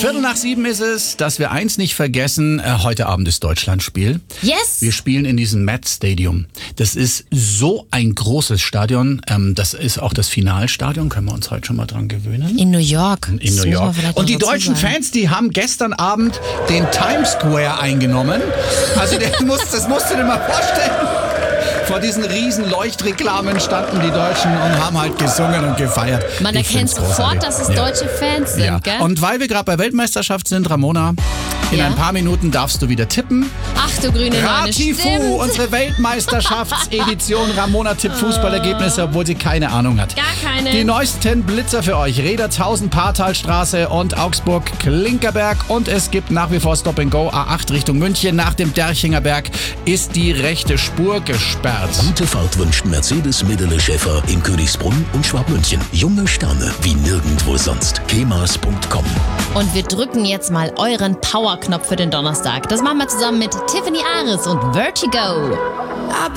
7:15 ist es, dass wir eins nicht vergessen. Heute Abend ist Deutschlandspiel. Yes! Wir spielen in diesem Met Stadium. Das ist so ein großes Stadion. Das ist auch das Finalstadion. Können wir uns heute schon mal dran gewöhnen? In New York. In New York. Und die deutschen Fans, die haben gestern Abend den Times Square eingenommen. Also das musst du dir mal vorstellen. Vor diesen riesen Leuchtreklamen standen die Deutschen und haben halt gesungen und gefeiert. Man erkennt sofort, dass es deutsche Fans sind, gell? Und weil wir gerade bei Weltmeisterschaft sind, Ramona, in ein paar Minuten darfst du wieder tippen. Ach du grüne Neune, Ratifu, stimmt. unsere Weltmeisterschaftsedition. Ramona tippt Fußballergebnisse, obwohl sie keine Ahnung hat. Gar keine. Die neuesten Blitzer für euch. Redertausen, Paartalstraße und Augsburg, Klinkerberg. Und es gibt nach wie vor Stop and Go A8 Richtung München. Nach dem Derchinger Berg ist die rechte Spur gesperrt. Gute Fahrt wünscht Mercedes Midele Schäfer in Königsbrunn und Schwabmünchen. Junge Sterne wie nirgendwo sonst. kemas.com. Und wir drücken jetzt mal euren Powerknopf für den Donnerstag. Das machen wir zusammen mit Tiffany Ares und Vertigo.